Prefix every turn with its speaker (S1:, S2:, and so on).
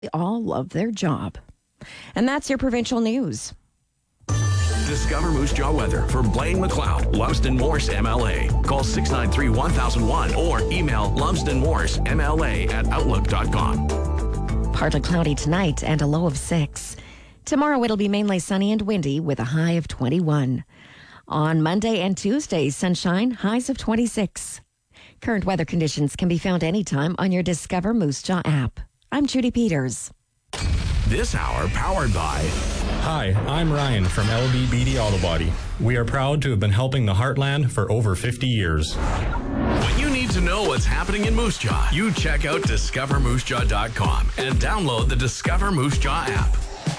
S1: They all love their job. And that's your provincial news.
S2: Discover Moose Jaw weather for Blaine McLeod, Lumsden Morse MLA. Call 693-1001 or email lumsdenmorsemla@outlook.com.
S1: Partly cloudy tonight and a low of 6. Tomorrow it'll be mainly sunny and windy with a high of 21. On Monday and Tuesday, sunshine, highs of 26. Current weather conditions can be found anytime on your Discover Moose Jaw app. I'm Judy Peters.
S2: This hour powered by...
S3: Hi, I'm Ryan from LBBD Auto Body. We are proud to have been helping the Heartland for over 50 years.
S2: When you need to know what's happening in Moose Jaw, you check out discovermoosejaw.com and download the Discover Moose Jaw app.